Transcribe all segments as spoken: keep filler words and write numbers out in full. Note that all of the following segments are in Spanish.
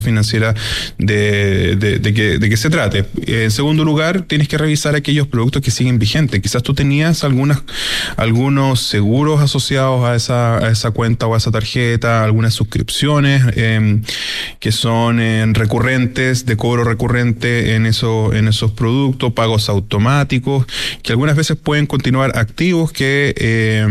financiera de, de, de, que, de que se trate. En segundo lugar, tienes que revisar aquellos productos que siguen vigentes. Quizás tú tenías algunas, algunos seguros asociados a esa, a esa cuenta o a esa tarjeta, algunas suscripciones eh, que son eh, recurrentes, de cobro recurrente en, eso, en esos productos, pagos automáticos, que algunas veces pueden continuar activos, que eh,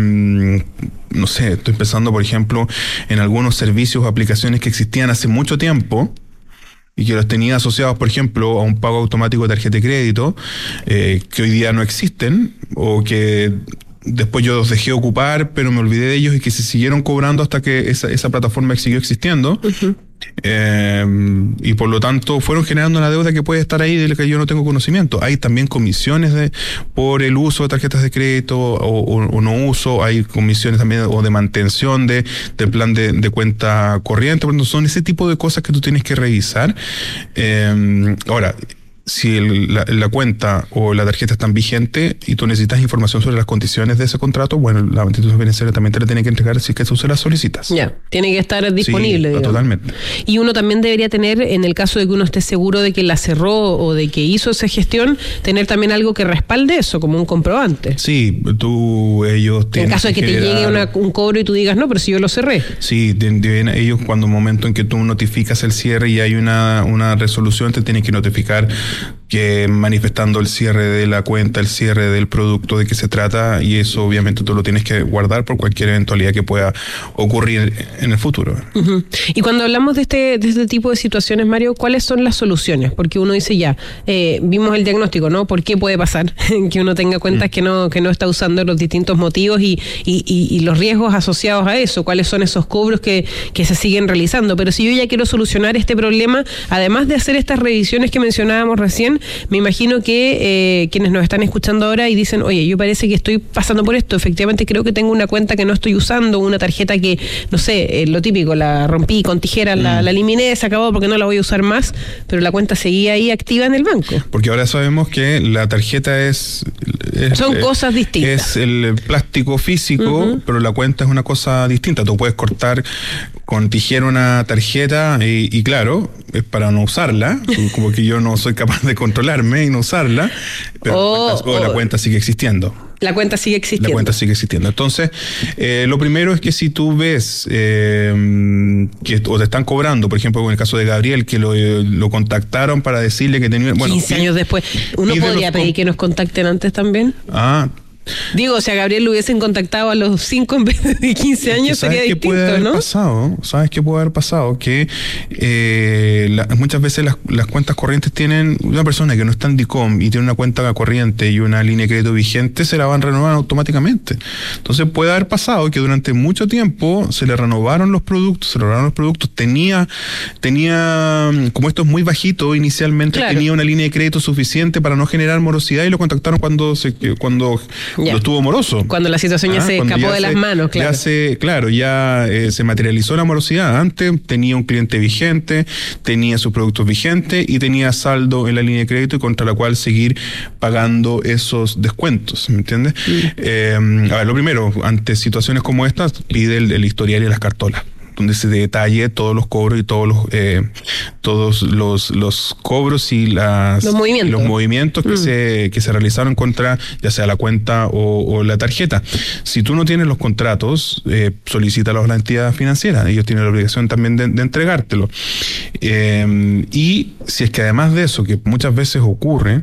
no sé, estoy pensando, por ejemplo, en algunos servicios o aplicaciones que existían hace mucho tiempo y que los tenía asociados, por ejemplo, a un pago automático de tarjeta de crédito, eh, que hoy día no existen, o que después yo los dejé ocupar, pero me olvidé de ellos y que se siguieron cobrando hasta que esa, esa plataforma siguió existiendo. Uh-huh. Eh, y por lo tanto fueron generando una deuda que puede estar ahí de la que yo no tengo conocimiento. Hay también comisiones de por el uso de tarjetas de crédito o, o, o no uso. Hay comisiones también o de mantención de del plan de, de cuenta corriente. Bueno, son ese tipo de cosas que tú tienes que revisar. Eh, ahora, si el, la, la cuenta o la tarjeta están vigente y tú necesitas información sobre las condiciones de ese contrato, bueno, la institución financiera también te la tiene que entregar si es que tú se la solicitas. Ya, tiene que estar disponible. Sí, totalmente. Y uno también debería tener, en el caso de que uno esté seguro de que la cerró o de que hizo esa gestión, tener también algo que respalde eso, como un comprobante. Sí, tú, ellos tienen. En caso de que, que te llegue una, un cobro y tú digas, no, pero si yo lo cerré. Sí, deben, ellos cuando un momento en que tú notificas el cierre y hay una, una resolución, te tienen que notificar que manifestando el cierre de la cuenta, el cierre del producto de que se trata, y eso obviamente tú lo tienes que guardar por cualquier eventualidad que pueda ocurrir en el futuro. Uh-huh. Y cuando hablamos de este, de este tipo de situaciones, Mario, ¿cuáles son las soluciones? Porque uno dice ya, eh, vimos el diagnóstico, ¿no? ¿Por qué puede pasar que uno tenga cuentas mm. que no que no está usando los distintos motivos y, y, y, y los riesgos asociados a eso? ¿Cuáles son esos cobros que, que se siguen realizando? Pero si yo ya quiero solucionar este problema, además de hacer estas revisiones que mencionábamos recién, me imagino que eh, quienes nos están escuchando ahora y dicen, oye, yo parece que estoy pasando por esto, efectivamente creo que tengo una cuenta que no estoy usando, una tarjeta que, no sé, eh, lo típico, la rompí con tijeras, mm. la, la eliminé, se acabó porque no la voy a usar más, pero la cuenta seguía ahí activa en el banco. Porque ahora sabemos que la tarjeta es... es Son es, cosas distintas. Es el plástico físico, uh-huh. pero la cuenta es una cosa distinta. Tú puedes cortar con tijera una tarjeta y, y claro, es para no usarla, como que yo no soy capaz de controlarme y no usarla, pero oh, la, cuenta, oh. la cuenta sigue existiendo. La cuenta sigue existiendo. La cuenta sigue existiendo. Entonces, eh, lo primero es que si tú ves eh, que o te están cobrando, por ejemplo, en el caso de Gabriel, que lo, lo contactaron para decirle que tenía... Bueno, quince años después. ¿Uno podría pedir con... que nos contacten antes también? Ah, Digo, si a Gabriel lo hubiesen contactado a los cinco en vez de quince años, sería distinto, puede haber ¿no? Pasado, ¿Sabes qué puede haber pasado? Que eh, la, muchas veces las, las cuentas corrientes tienen... Una persona que no está en DICOM y tiene una cuenta corriente y una línea de crédito vigente, se la van a renovar automáticamente. Entonces puede haber pasado que durante mucho tiempo se le renovaron los productos, se le renovaron los productos, tenía, tenía como esto es muy bajito inicialmente, claro. tenía una línea de crédito suficiente para no generar morosidad y lo contactaron cuando se cuando Ya. Lo estuvo moroso. Cuando la situación ya ah, se escapó ya de se, las manos, claro. Ya se, claro, ya eh, se materializó la morosidad. Antes tenía un cliente vigente, tenía sus productos vigentes y tenía saldo en la línea de crédito y contra la cual seguir pagando esos descuentos, ¿me entiendes? Mm. Eh, a ver, lo primero, ante situaciones como estas, pide el, el historial y las cartolas, donde se detalle todos los cobros y todos los eh, todos los los cobros y las los movimientos, los movimientos que mm. se que se realizaron contra ya sea la cuenta o, o la tarjeta. Si tú no tienes los contratos, eh, solicítalos a la entidad financiera. Ellos tienen la obligación también de, de entregártelo. Eh, y si es que además de eso, que muchas veces ocurre,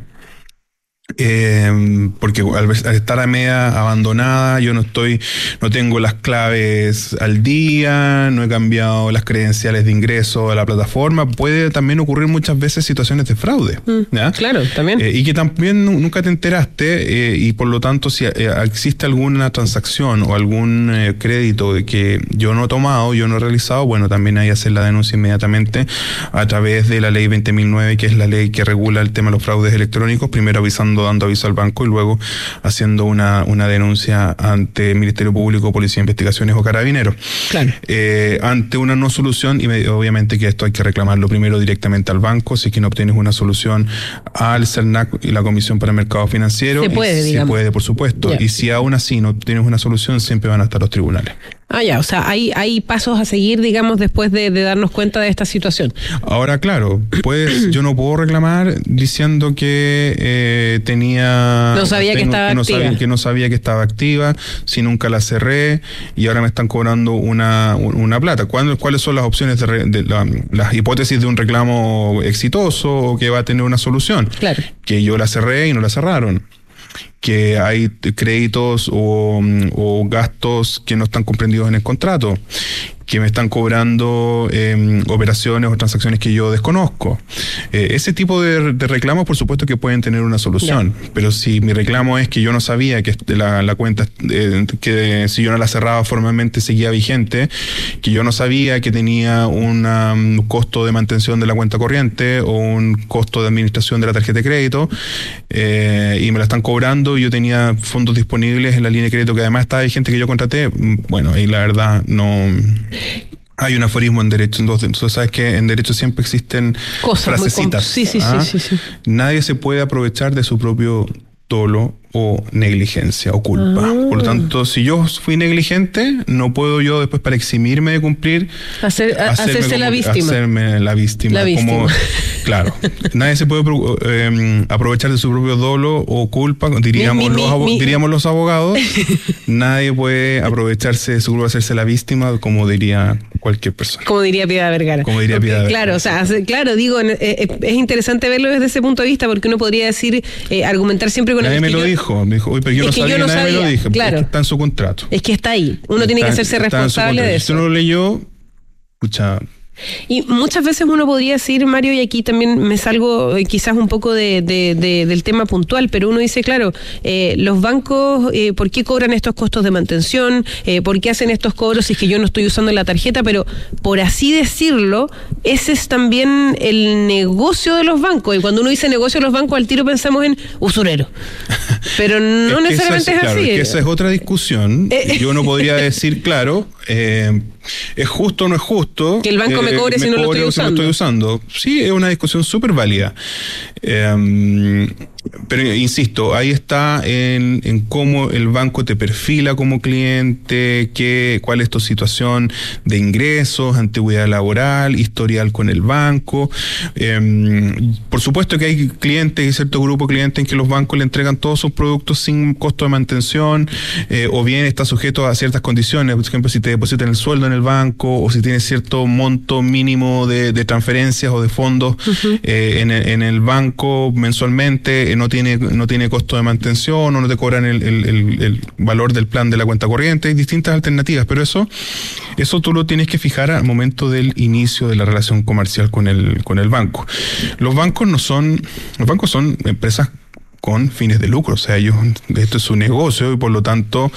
Eh, porque al, al estar a media abandonada, yo no estoy, no tengo las claves al día, no he cambiado las credenciales de ingreso a la plataforma, puede también ocurrir muchas veces situaciones de fraude. Mm, ¿ya? Claro, también. Eh, y que también nunca te enteraste eh, y por lo tanto si eh, existe alguna transacción o algún eh, crédito que yo no he tomado, yo no he realizado, bueno, también hay que hacer la denuncia inmediatamente a través de la ley veinte mil nueve, que es la ley que regula el tema de los fraudes electrónicos, primero avisando dando aviso al banco y luego haciendo una, una denuncia ante el Ministerio Público, Policía de Investigaciones o Carabineros. Claro. Eh, ante una no solución, y obviamente que esto hay que reclamarlo primero directamente al banco, si es que no obtienes una solución al CERNAC y la Comisión para el Mercado Financiero. Se puede, y, digamos. Se puede, por supuesto. Yeah. Y si aún así no tienes una solución, siempre van a estar los tribunales. Ah, ya, o sea, hay, hay pasos a seguir, digamos, después de, de darnos cuenta de esta situación. Ahora, claro, pues yo no puedo reclamar diciendo que eh, tenía... No sabía tengo, que estaba que no activa. Sabía, que no sabía que estaba activa, si nunca la cerré y ahora me están cobrando una, una plata. ¿Cuándo, ¿Cuáles son las opciones de, re, de la, las hipótesis de un reclamo exitoso o que va a tener una solución? Claro. Que yo la cerré y no la cerraron. Que hay créditos o, o gastos que no están comprendidos en el contrato, que me están cobrando eh, operaciones o transacciones que yo desconozco. Eh, ese tipo de, de reclamos, por supuesto que pueden tener una solución, yeah. Pero si mi reclamo es que yo no sabía que la, la cuenta, eh, que si yo no la cerraba formalmente seguía vigente, que yo no sabía que tenía una, un costo de mantención de la cuenta corriente o un costo de administración de la tarjeta de crédito, eh, y me la están cobrando y yo tenía fondos disponibles en la línea de crédito que además estaba vigente que yo contraté, bueno, ahí la verdad no... Hay un aforismo en derecho, entonces tú sabes que en derecho siempre existen cosas frasecitas. Sí, sí, ¿ah? sí, sí, sí. Nadie se puede aprovechar de su propio dolo o negligencia o culpa. Ah. Por lo tanto, si yo fui negligente, no puedo yo después para eximirme de cumplir Hacer, a, hacerse como, la víctima. Hacerme la víctima. La víctima. Como, claro, nadie se puede eh, aprovechar de su propio dolo o culpa, diríamos, mi, mi, los, mi, diríamos los abogados. Nadie puede aprovecharse de su culpa, hacerse la víctima, como diría cualquier persona. Como diría Piedad Vergara. Como diría Piedad Vergara. Claro, o sea, claro, digo, eh, es interesante verlo desde ese punto de vista, porque uno podría decir, eh, argumentar siempre con nadie el me lo dijo. Me dijo, oye, pero yo no sabía, yo no nadie sabía. Me lo dije, claro. Es que está en su contrato. Es que está ahí. Uno está, tiene que hacerse responsable de eso. Si uno lo leyó, escucha. Y muchas veces uno podría decir, Mario, y aquí también me salgo eh, quizás un poco de, de, de, del tema puntual, pero uno dice, claro, eh, los bancos, eh, ¿por qué cobran estos costos de mantención? Eh, ¿Por qué hacen estos cobros si es que yo no estoy usando la tarjeta? Pero, por así decirlo, ese es también el negocio de los bancos. Y cuando uno dice negocio de los bancos, al tiro pensamos en usurero. Pero no es necesariamente es, es claro, así. Es que esa es otra discusión. Eh, yo no podría decir, claro, eh, ¿es justo o no es justo? Que el banco me cobre, eh, me si, no cobre lo estoy si no estoy usando. Sí, es una discusión súper válida. Eh, pero insisto, ahí está en, en cómo el banco te perfila como cliente, qué, cuál es tu situación de ingresos, antigüedad laboral, historial con el banco. Eh, por supuesto que hay clientes y cierto grupo de clientes en que los bancos le entregan todos sus productos sin costo de mantención, eh, o bien está sujeto a ciertas condiciones, por ejemplo, si te depositan el sueldo en el banco o si tienes cierto monto mínimo de, de transferencias o de fondos uh-huh. eh, en, el, en el banco mensualmente, eh, no tiene no tiene costo de mantención o no te cobran el, el, el, el valor del plan de la cuenta corriente. Hay distintas alternativas, pero eso eso tú lo tienes que fijar al momento del inicio de la relación comercial con el con el banco. Los bancos no son los bancos son empresas con fines de lucro, o sea, ellos, esto es su negocio y por lo tanto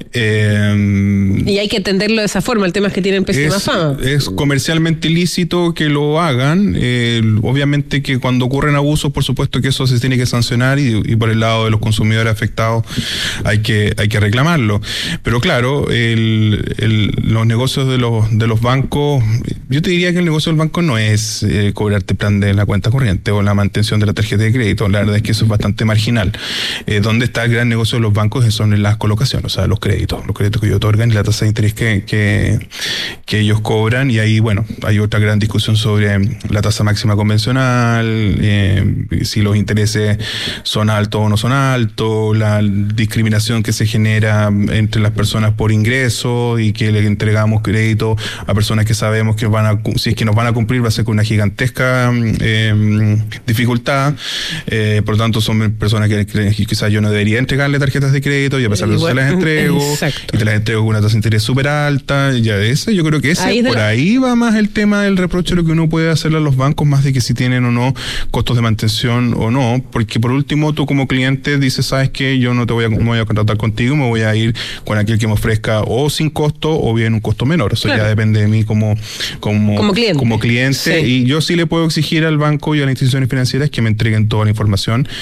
eh, y hay que entenderlo de esa forma. El tema es que tienen pésima es, fama. Es comercialmente ilícito que lo hagan, eh, obviamente que cuando ocurren abusos, por supuesto que eso se tiene que sancionar y, y por el lado de los consumidores afectados hay que hay que reclamarlo, pero claro, el, el, los negocios de los de los bancos, yo te diría que el negocio del banco no es eh, cobrarte plan de la cuenta corriente o la mantención de la tarjeta de crédito. La verdad es que eso es bastante marginal. Eh, ¿Dónde está el gran negocio de los bancos? Son en las colocaciones, o sea, los créditos, los créditos que ellos otorgan y la tasa de interés que, que, que ellos cobran. Y ahí, bueno, hay otra gran discusión sobre la tasa máxima convencional, eh, si los intereses son altos o no son altos, la discriminación que se genera entre las personas por ingreso y que le entregamos crédito a personas que sabemos que van a, si es que nos van a cumplir, va a ser con una gigantesca eh, dificultad. Eh, por lo tanto, son personas que, que quizás yo no debería entregarle tarjetas de crédito y a pesar de eso se las entrego. Exacto. Y te las entrego con una tasa de interés súper alta. Ya ese, yo creo que ese, ahí por la... ahí va más el tema del reproche, lo que uno puede hacerle a los bancos, más de que si tienen o no costos de mantención o no, porque por último tú como cliente dices, sabes que yo no te voy a, me voy a contratar contigo, me voy a ir con aquel que me ofrezca o sin costo o bien un costo menor. Eso claro. Ya depende de mí como, como, como cliente, como cliente. Sí. Y yo sí le puedo exigir al banco y a las instituciones financieras que me entreguen toda la información específica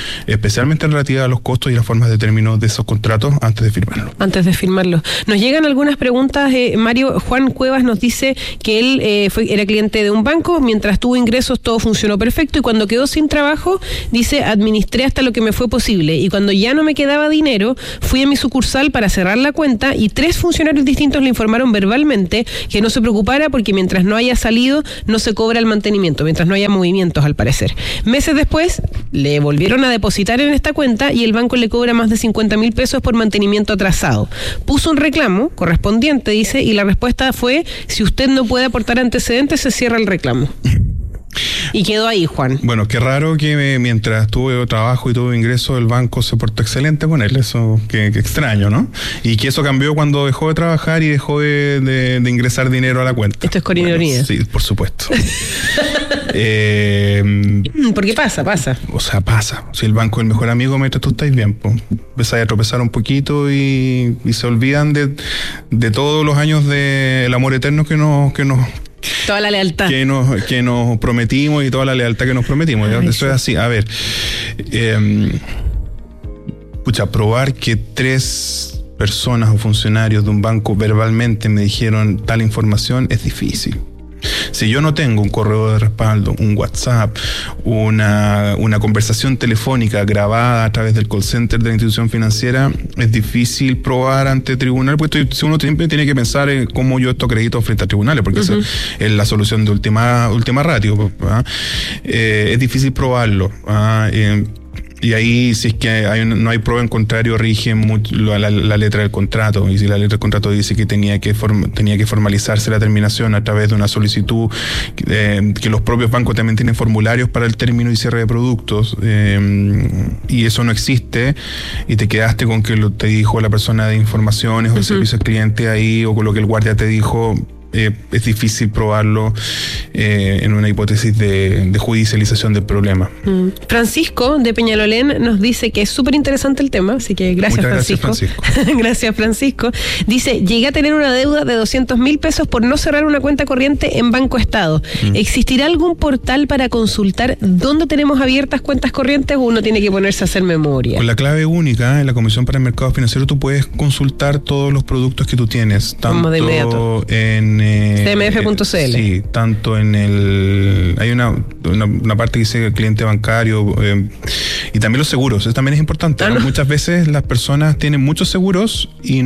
especialmente relativa a los costos y las formas de término de esos contratos antes de firmarlo. Antes de firmarlo. Nos llegan algunas preguntas. Eh, Mario Juan Cuevas nos dice que él eh, fue, era cliente de un banco, mientras tuvo ingresos todo funcionó perfecto y cuando quedó sin trabajo, dice, administré hasta lo que me fue posible y cuando ya no me quedaba dinero, fui a mi sucursal para cerrar la cuenta y tres funcionarios distintos le informaron verbalmente que no se preocupara porque mientras no haya salido, no se cobra el mantenimiento, mientras no haya movimientos al parecer. Meses después, le volvieron a depositar en esta cuenta y el banco le cobra más de cincuenta mil pesos por mantenimiento atrasado. Puso un reclamo correspondiente, dice, y la respuesta fue, si usted no puede aportar antecedentes, se cierra el reclamo. Y quedó ahí, Juan. Bueno, qué raro que me, mientras tuve trabajo y tuve ingreso, el banco se portó excelente con él. Eso, qué, qué extraño, ¿no? Y que eso cambió cuando dejó de trabajar y dejó de, de, de ingresar dinero a la cuenta. Esto es con ironía. Bueno, sí, por supuesto. eh, Porque pasa, pasa. O sea, pasa. Si el banco es el mejor amigo, mientras tú estás bien, pues empezáis a tropezar un poquito y, y se olvidan de, de todos los años del amor eterno que nos... Que nos Toda la lealtad. Que nos, que nos prometimos y toda la lealtad que nos prometimos. Ay, Eso sí. es así. A ver, eh, pucha, probar que tres personas o funcionarios de un banco verbalmente me dijeron tal información es difícil. Si yo no tengo un correo de respaldo, un WhatsApp, una, una conversación telefónica grabada a través del call center de la institución financiera, es difícil probar ante tribunal, porque si uno siempre tiene que pensar en cómo yo esto acredito frente a tribunales, porque uh-huh. esa es la solución de última, última ratio. Eh, es difícil probarlo. Eh, Y ahí, si es que hay, no hay prueba en contrario, rige mucho la, la letra del contrato. Y si la letra del contrato dice que tenía que form, tenía que formalizarse la terminación a través de una solicitud, eh, que los propios bancos también tienen formularios para el término y cierre de productos, eh, y eso no existe, y te quedaste con que lo, te dijo la persona de informaciones o el uh-huh. servicio al cliente ahí, o con lo que el guardia te dijo. Eh, es difícil probarlo eh, en una hipótesis de, de judicialización del problema. Mm. Francisco de Peñalolén nos dice que es súper interesante el tema, así que gracias, Muchas Francisco. Gracias, Francisco. Gracias, Francisco. Dice, llegué a tener una deuda de doscientos mil pesos por no cerrar una cuenta corriente en Banco Estado. Mm. ¿Existirá algún portal para consultar dónde tenemos abiertas cuentas corrientes o uno tiene que ponerse a hacer memoria? Con la clave única en la Comisión para el Mercado Financiero tú puedes consultar todos los productos que tú tienes, tanto Como de inmediato. en C M F punto C L. Eh, sí, tanto en el... Hay una, una, una parte que dice cliente bancario eh, y también los seguros. Eso también es importante. Ah, ¿no? Muchas veces las personas tienen muchos seguros y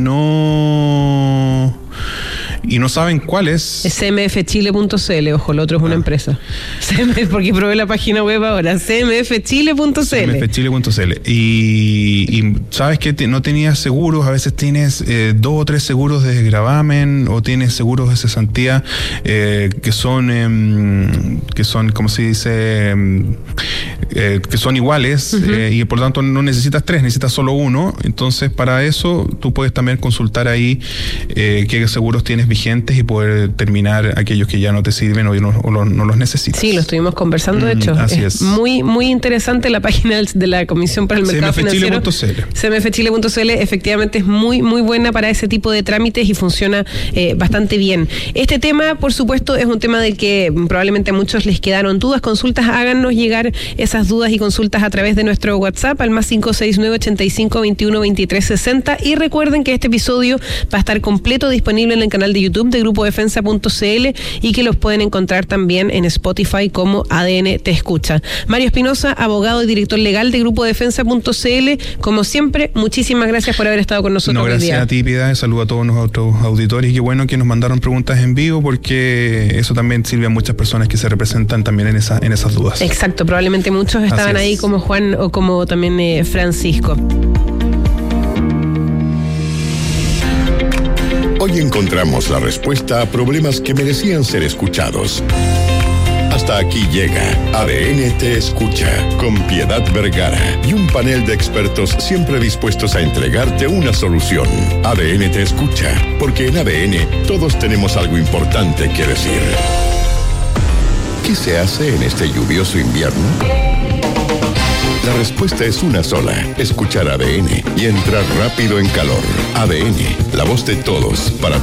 no... y no saben cuáles. Es C M F Chile punto C L, ojo, lo otro es una ah. empresa. C M F, porque probé la página web ahora, C M F Chile punto C L. C M F Chile punto C L. Y, y sabes que te, no tenías seguros, a veces tienes eh, dos o tres seguros de gravamen o tienes seguros de cesantía eh, que son, eh, que son, ¿cómo se dice? Eh, que son iguales uh-huh. eh, y por lo tanto no necesitas tres, necesitas solo uno. Entonces para eso tú puedes también consultar ahí eh, qué seguros tienes vigentes y poder terminar aquellos que ya no te sirven o no, o no, no los necesitas. Sí, lo estuvimos conversando, de hecho. Mm, así es, es. Muy, muy interesante la página de la Comisión para el Mercado Financiero. C M F Chile punto C L. C M F Chile punto C L efectivamente es muy, muy buena para ese tipo de trámites y funciona eh, bastante bien. Este tema, por supuesto, es un tema del que probablemente a muchos les quedaron dudas, consultas. Háganos llegar esas dudas y consultas a través de nuestro WhatsApp al más cinco seis nueve, ochenta y cinco, veintiuno, veintitrés, sesenta. Y recuerden que este episodio va a estar completo disponible en el canal de YouTube de Grupo Defensa punto C L y que los pueden encontrar también en Spotify como A D N Te Escucha. Mario Espinosa, abogado y director legal de Grupo Defensa punto C L, como siempre, muchísimas gracias por haber estado con nosotros no, hoy día. Gracias a ti, Piedad. Saludo a todos nuestros auditores y qué bueno que nos mandaron preguntas en vivo porque eso también sirve a muchas personas que se representan también en, esa, en esas dudas. Exacto, probablemente muchos estaban ahí como Juan o como también eh, Francisco. Hoy encontramos la respuesta a problemas que merecían ser escuchados. Hasta aquí llega A D N Te Escucha con Piedad Vergara y un panel de expertos siempre dispuestos a entregarte una solución. A D N Te Escucha, porque en A D N todos tenemos algo importante que decir. ¿Qué se hace en este lluvioso invierno? La respuesta es una sola: escuchar A D N y entrar rápido en calor. A D N, la voz de todos para